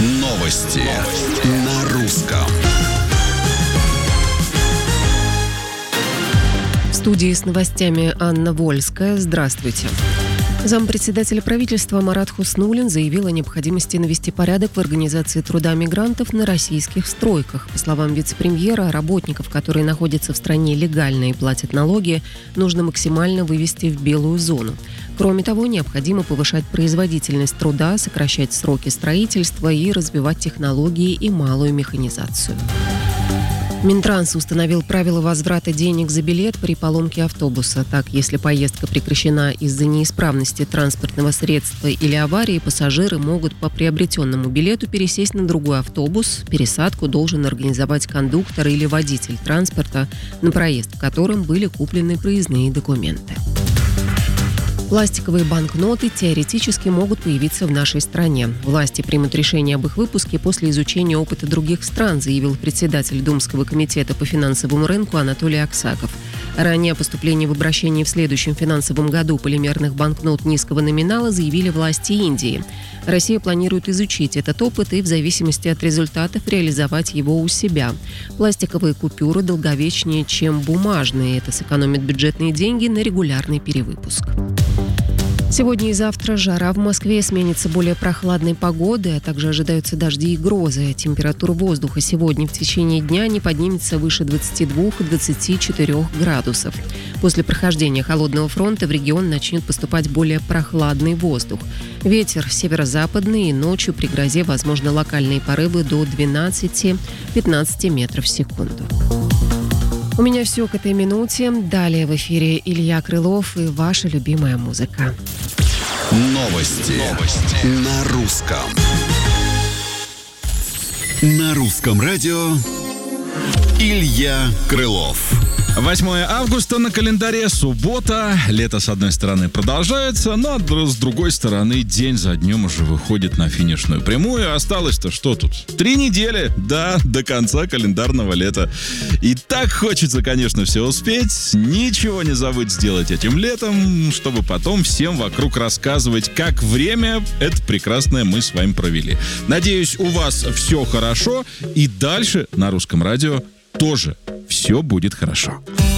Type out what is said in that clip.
Новости на русском. В студии с новостями Анна Вольская. Здравствуйте. Зампредседателя правительства Марат Хуснуллин заявил о необходимости навести порядок в организации труда мигрантов на российских стройках. По словам вице-премьера, работников, которые находятся в стране легально и платят налоги, нужно максимально вывести в белую зону. Кроме того, необходимо повышать производительность труда, сокращать сроки строительства и развивать технологии и малую механизацию. Минтранс установил правила возврата денег за билет при поломке автобуса. Так, если поездка прекращена из-за неисправности транспортного средства или аварии, пассажиры могут по приобретенному билету пересесть на другой автобус. Пересадку должен организовать кондуктор или водитель транспорта, на проезд в котором были куплены проездные документы. Пластиковые банкноты теоретически могут появиться в нашей стране. Власти примут решение об их выпуске после изучения опыта других стран, заявил председатель Думского комитета по финансовому рынку Анатолий Аксаков. Ранее о поступлении в обращение в следующем финансовом году полимерных банкнот низкого номинала заявили власти Индии. Россия планирует изучить этот опыт и в зависимости от результатов реализовать его у себя. Пластиковые купюры долговечнее, чем бумажные. Это сэкономит бюджетные деньги на регулярный перевыпуск. Сегодня и завтра жара в Москве сменится более прохладной погодой, а также ожидаются дожди и грозы. Температура воздуха сегодня в течение дня не поднимется выше 22-24 градусов. После прохождения холодного фронта в регион начнет поступать более прохладный воздух. Ветер северо-западный, и ночью при грозе возможны локальные порывы до 12-15 метров в секунду. У меня все к этой минуте. Далее в эфире Илья Крылов и ваша любимая музыка. Новости на русском. На русском радио Илья Крылов. 8 августа на календаре, суббота. Лето, с одной стороны, продолжается, но с другой стороны, день за днем уже выходит на финишную прямую. Осталось-то что тут? 3 недели, да, до конца календарного лета. И так хочется, конечно, все успеть. Ничего не забыть сделать этим летом, чтобы потом всем вокруг рассказывать, как время это прекрасное мы с вами провели. Надеюсь, у вас все хорошо, и дальше на русском радио тоже все будет хорошо.